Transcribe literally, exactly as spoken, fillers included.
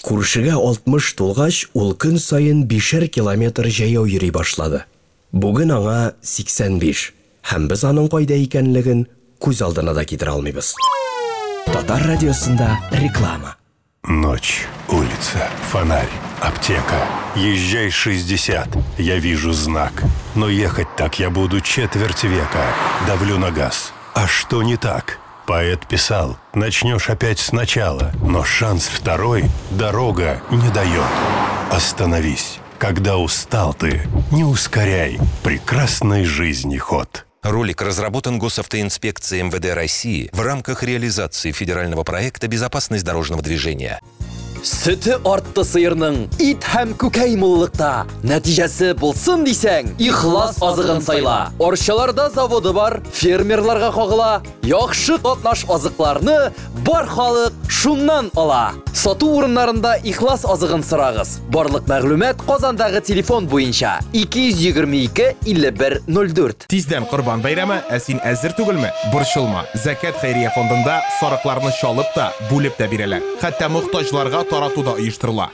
Күршегә алтмыш тулгач, ул көн сайын бишәр километр җәяү йөри башлады. Бүген аңа сиксән биш, һәм без аның кайда икәнлеген күз алдына да китерә алмыйбыз. Татар радиосында реклама. Ночь, улица, фонарь, аптека. Езжай шестьдесят, я вижу знак. Но ехать так я буду четверть века. Давлю на газ. А что не так? Поэт писал, начнешь опять сначала, но шанс второй дорога не дает. Остановись, когда устал ты, не ускоряй прекрасной жизни ход. Ролик разработан Госавтоинспекцией эм вэ дэ России в рамках реализации федерального проекта «Безопасность дорожного движения». Сөті артты сыйырның ит һәм күкәй муллыкта нәтижәсе булсын дисәң, ихлас азыгын сайла. Арчаларда заводы бар, фермерларга кагыла, яхшы катнаш азыкларны бар халык шуннан ала. Сату урыннарында ихлас азыгын сорагыз. Барлык мәгълүмат Казандагы телефон буенча ике йөз егерме ике илле бер ноль дүрт. Тиздән Корбан бәйрәме, ә син әзер түгелме? Борчылма. Закат хәйрия фондында сарыкларны чалып та, бүлеп тә бирәләр. Хәтта мохтаҗларга таратуда оештырыла.